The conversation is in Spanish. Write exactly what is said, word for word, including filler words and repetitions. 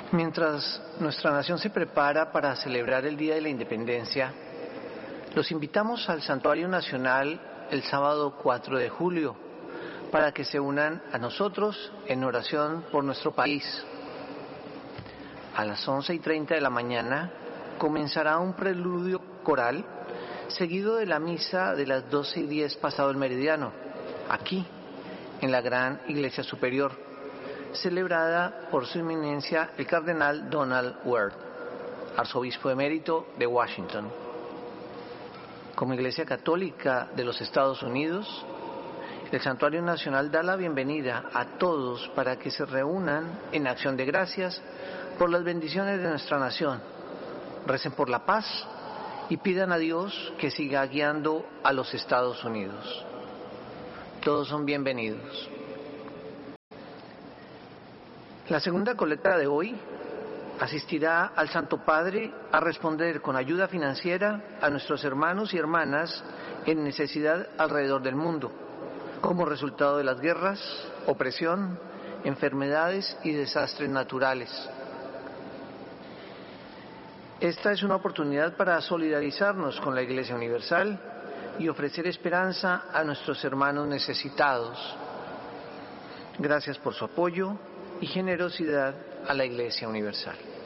Mientras nuestra nación se prepara para celebrar el Día de la Independencia, los invitamos al Santuario Nacional el sábado cuatro de julio para que se unan a nosotros en oración por nuestro país. A las once y treinta de la mañana comenzará un preludio coral seguido de la misa de las doce y diez pasado el meridiano, aquí, en la gran iglesia superior, celebrada por su eminencia el cardenal Donald Ward, arzobispo emérito de Washington. Como Iglesia Católica de los Estados Unidos, el Santuario Nacional da la bienvenida a todos para que se reúnan en acción de gracias por las bendiciones de nuestra nación, recen por la paz y pidan a Dios que siga guiando a los Estados Unidos. Todos son bienvenidos. La segunda colecta de hoy asistirá al Santo Padre a responder con ayuda financiera a nuestros hermanos y hermanas en necesidad alrededor del mundo, como resultado de las guerras, opresión, enfermedades y desastres naturales. Esta es una oportunidad para solidarizarnos con la Iglesia Universal y ofrecer esperanza a nuestros hermanos necesitados. Gracias por su apoyo y generosidad a la Iglesia Universal.